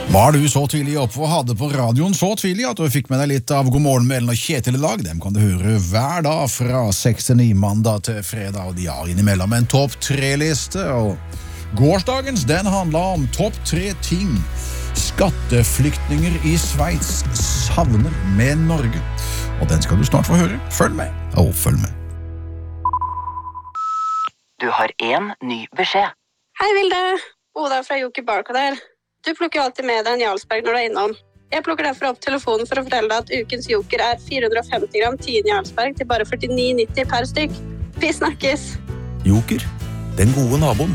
Var du så tidlig oppe og hadde på radioen så tidlig at du fikk med deg litt av God morgen med Ellen og Kjetil i dag? Dem kan du høre hver dag fra 6 til 9 mandag til fredag, og de har innimellom en topp 3-liste. Og gårsdagens, den handlet om topp 3 ting skatteflyktninger i Sveits savner med Norge. Og den skal du snart få høre. Følg med. Følg med. Du har en ny beskjed. Hei Vilde, Oda fra Joker Barcode her. Du plukker alltid med deg en Jarlsberg når du er innom. Jeg plukker derfor opp telefonen for å fortelle deg at ukens Joker er 450 gram 10 Jarlsberg til bare 49,90 per stykk. Vi snakkes! Joker, den gode naboen.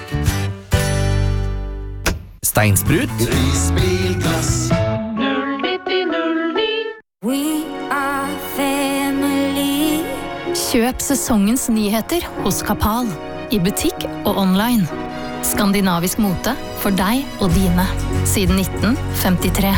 Steinsprut. Risbilglass. 09009. We are family. Kjøp sesongens nyheter hos Kapal. I butikk og online. Skandinavisk mote for deg og dine. Siden 1953.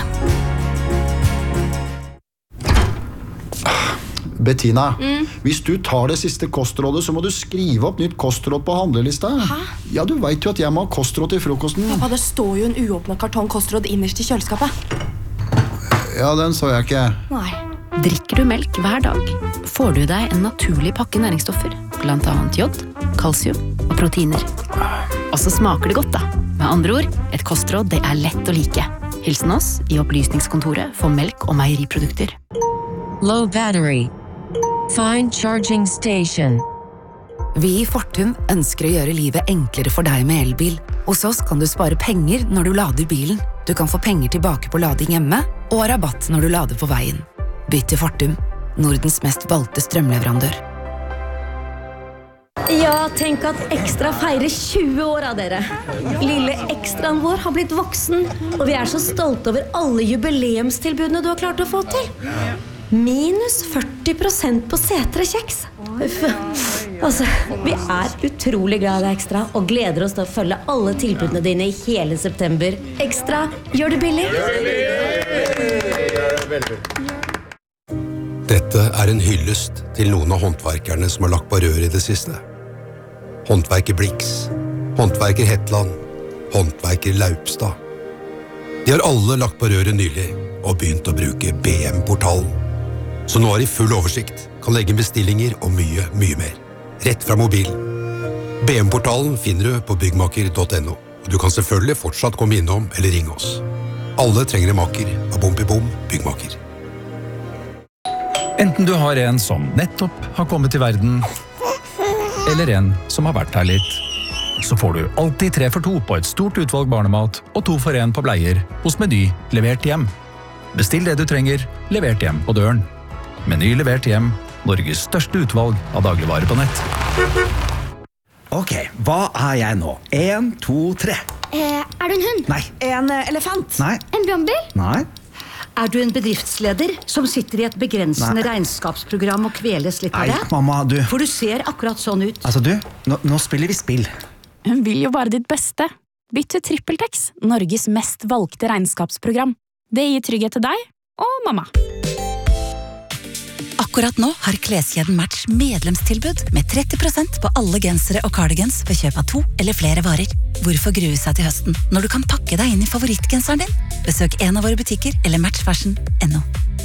Bettina, hvis du tar det siste kostrådet, så må du skrive opp nytt kostråd på handlelista. Hæ? Ja, du vet jo at jeg må ha kostråd til frokosten. Pappa, det står jo en uåpnet kartong kostråd innerst i kjøleskapet. Ja, den så jeg ikke. Nei. Drikker du melk hver dag, får du deg en naturlig pakke næringsstoffer, blant annet jod, kalsium og proteiner. Og så smaker det godt da. Med andre ord, et kostråd det er lett å like. Hilsen oss i opplysningskontoret for melk og meieriprodukter. Low battery. Find charging station. Vi i Fortum ønsker å gjøre livet enklere for deg med elbil. Hos oss kan du spare penger når du lader bilen. Du kan få penger tilbake på lading hjemme, og rabatt når du lader på veien. Bytt til Fortum, Nordens mest valgte strømleverandør. Ja, tenk at Ekstra feirer 20 år av dere. Lille Ekstraen vår har blitt voksen, og vi er så stolte over alle jubileumstilbudene du har klart å få til. Minus 40% på setre-kjeks. Altså, vi er utrolig glad i deg, Ekstra, og gleder oss til å følge alle tilbudene dine i hele september. Ekstra, gjør det billig! Dette er en hyllest til noen av håndverkerne som har lagt på rør i det siste. Håndverker Blix, håndverker Hetland, håndverker Laupstad. De har alle lagt på røret nylig og begynt å bruke BM-portalen. Så nå har de full oversikt, kan legge bestillinger og mye, mye mer. Rett fra mobilen. BM-portalen finner du på byggmaker.no, og du kan selvfølgelig fortsatt komme innom eller ringe oss. Alle trenger en maker av Bompibom byggmaker. Enten du har en som nettopp har kommet til verden, eller en som har vært her litt, så får du alltid 3 for 2 på et stort utvalg barnemat og 2 for 1 på bleier hos Meny levert hjem. Bestill det du trenger, levert hjem på døren. Meny levert hjem, Norges største utvalg av dagligvarer på nett. Ok, hva er jeg nå? 1, 2, 3. Er du en hund? Nei. En elefant? Nei. En brannbil? Nei. Er du en bedriftsleder som sitter i et begrensende regnskapsprogram og kveles litt av det? Nei, mamma, du. For du ser akkurat sånn ut. Altså du, nå spiller vi spill. Hun vil jo bare ditt beste. Bytt til TrippelTex, Norges mest valgte regnskapsprogram. Det gir trygghet til deg og mamma. Akkurat nå har kleskjeden Match medlemstilbud med 30% på alle gensere og cardigans ved kjøp av 2 eller flere varer. Hvorfor grue seg til høsten når du kan pakke deg inn i favorittgenseren din? Besøk en av våre butikker eller matchfashion.no.